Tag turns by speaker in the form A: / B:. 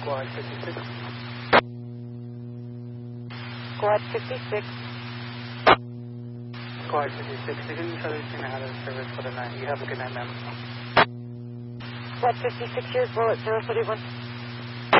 A: Squad 56.
B: Squad 56.
A: Squad 56, you can try to reaching out of service for the night. You have a good night, ma'am.
B: Squad 56, here's bullet 031.